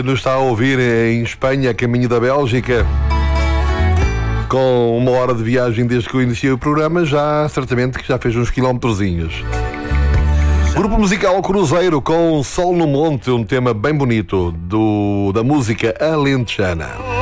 nos está a ouvir em Espanha, a caminho da Bélgica, com 1 hora de viagem desde que eu iniciei o programa, certamente que já fez uns quilómetrozinhos. Grupo musical Cruzeiro com Sol no Monte, um tema bem bonito da música alentejana.